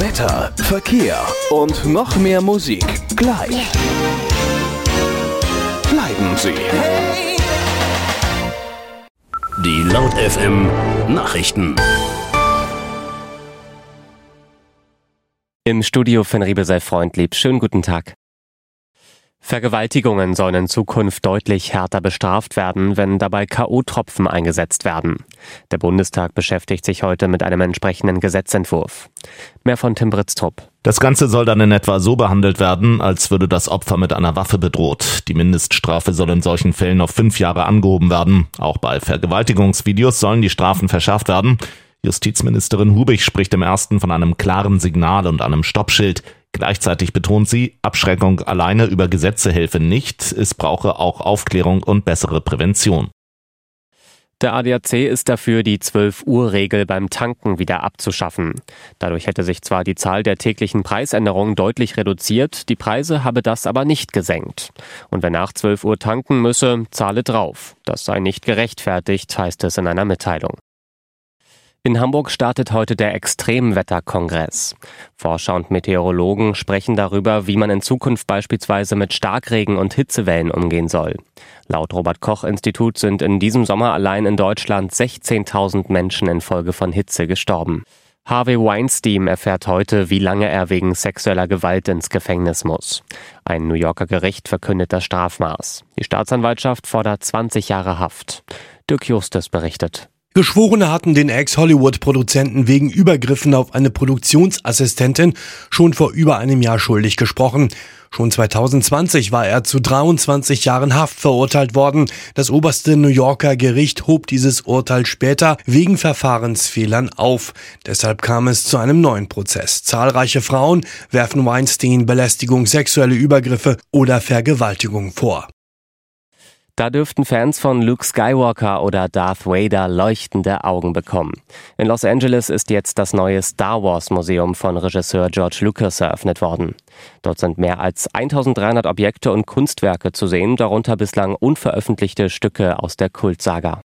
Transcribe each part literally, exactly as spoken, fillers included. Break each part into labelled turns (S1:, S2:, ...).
S1: Wetter, Verkehr und noch mehr Musik gleich. Bleiben Sie.
S2: Die Laut F M Nachrichten.
S3: Im Studio Finn Riebe sei freundlieb. Schönen guten Tag. Vergewaltigungen sollen in Zukunft deutlich härter bestraft werden, wenn dabei K O-Tropfen eingesetzt werden. Der Bundestag beschäftigt sich heute mit einem entsprechenden Gesetzentwurf. Mehr von Tim Britztrup.
S4: Das Ganze soll dann in etwa so behandelt werden, als würde das Opfer mit einer Waffe bedroht. Die Mindeststrafe soll in solchen Fällen auf fünf Jahre angehoben werden. Auch bei Vergewaltigungsvideos sollen die Strafen verschärft werden. Justizministerin Hubig spricht im ersten von einem klaren Signal und einem Stoppschild. Gleichzeitig betont sie, Abschreckung alleine über Gesetze helfe nicht, es brauche auch Aufklärung und bessere Prävention.
S3: Der A D A C ist dafür, die zwölf Uhr Regel beim Tanken wieder abzuschaffen. Dadurch hätte sich zwar die Zahl der täglichen Preisänderungen deutlich reduziert, die Preise habe das aber nicht gesenkt. Und wer nach zwölf Uhr tanken müsse, zahle drauf. Das sei nicht gerechtfertigt, heißt es in einer Mitteilung. In Hamburg startet heute der Extremwetterkongress. Forscher und Meteorologen sprechen darüber, wie man in Zukunft beispielsweise mit Starkregen und Hitzewellen umgehen soll. Laut Robert-Koch-Institut sind in diesem Sommer allein in Deutschland sechzehntausend Menschen infolge von Hitze gestorben. Harvey Weinstein erfährt heute, wie lange er wegen sexueller Gewalt ins Gefängnis muss. Ein New Yorker Gericht verkündet das Strafmaß. Die Staatsanwaltschaft fordert zwanzig Jahre Haft. Dirk Justus berichtet.
S5: Geschworene hatten den Ex-Hollywood-Produzenten wegen Übergriffen auf eine Produktionsassistentin schon vor über einem Jahr schuldig gesprochen. Schon zweitausendzwanzig war er zu dreiundzwanzig Jahren Haft verurteilt worden. Das oberste New Yorker Gericht hob dieses Urteil später wegen Verfahrensfehlern auf. Deshalb kam es zu einem neuen Prozess. Zahlreiche Frauen werfen Weinstein Belästigung, sexuelle Übergriffe oder Vergewaltigung vor.
S3: Da dürften Fans von Luke Skywalker oder Darth Vader leuchtende Augen bekommen. In Los Angeles ist jetzt das neue Star Wars Museum von Regisseur George Lucas eröffnet worden. Dort sind mehr als eintausenddreihundert Objekte und Kunstwerke zu sehen, darunter bislang unveröffentlichte Stücke aus der Kultsaga.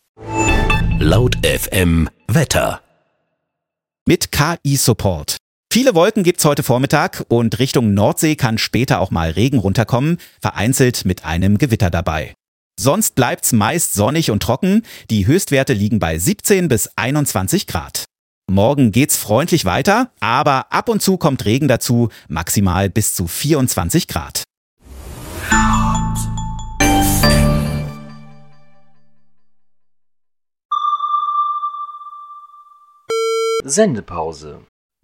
S2: Laut F M Wetter.
S6: Mit K I-Support. Viele Wolken gibt's heute Vormittag und Richtung Nordsee kann später auch mal Regen runterkommen, vereinzelt mit einem Gewitter dabei. Sonst bleibt's meist sonnig und trocken, die Höchstwerte liegen bei siebzehn bis einundzwanzig Grad. Morgen geht's freundlich weiter, aber ab und zu kommt Regen dazu, maximal bis zu vierundzwanzig Grad.
S7: Sendepause.